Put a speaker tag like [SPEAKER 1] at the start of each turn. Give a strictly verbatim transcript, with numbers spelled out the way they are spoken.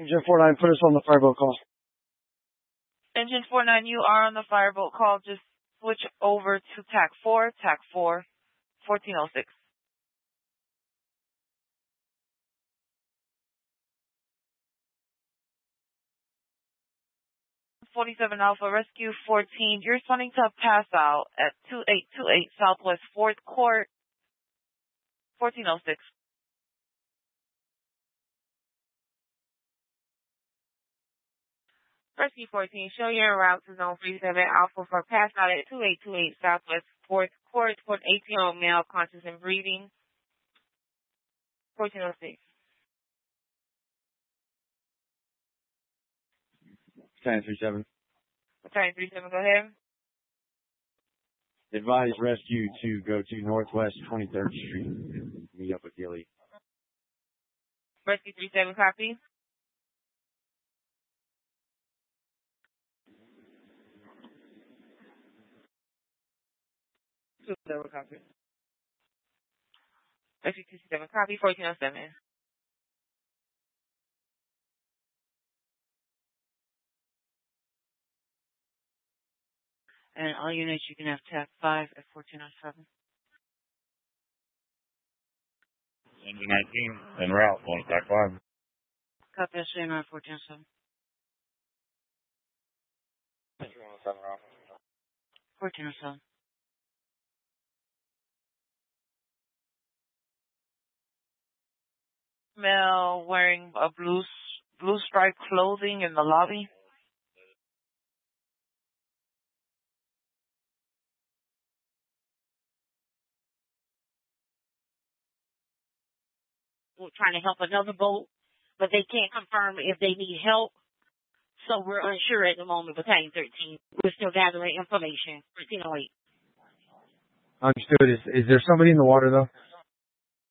[SPEAKER 1] Engine four nine, put us on the fireboat call.
[SPEAKER 2] Engine four nine, you are on the fireboat call. Just switch over to T A C four, T A C four, fourteen oh six. forty-seven Alpha Rescue fourteen, you're responding to a pass out at two eight two eight Southwest fourth Court, fourteen oh six. Rescue fourteen, show your route to zone three seven Alpha for pass out at two eight two eight Southwest fourth Court, for an eighteen-year-old male conscious and breathing, fourteen oh six.
[SPEAKER 1] Battalion three seven.
[SPEAKER 2] Battalion three seven, go ahead.
[SPEAKER 1] Advise rescue to go to Northwest twenty-third Street. Meet up with the elite.
[SPEAKER 2] Rescue three seven, copy. two seven, copy. Rescue two seven, copy, fourteen oh seven. And all units, you can have T A C five at fourteen oh seven.
[SPEAKER 3] Engine nineteen, en route, on T A C five.
[SPEAKER 2] Copy, S A nine fourteen oh seven. fourteen oh seven. Male wearing a blue blue striped clothing in the lobby.
[SPEAKER 4] We're trying to help another boat, but they can't confirm if they need help. So we're unsure at the moment, Battalion thirteen. We're still gathering information. thirteen oh eight.
[SPEAKER 1] Understood. Is, is there somebody in the water, though?